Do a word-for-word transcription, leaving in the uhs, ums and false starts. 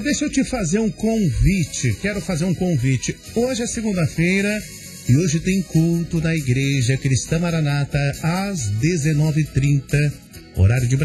deixa eu te fazer um convite. Quero fazer um convite. Hoje é segunda-feira e hoje tem culto da Igreja Cristã Maranata às dezenove e trinta, horário de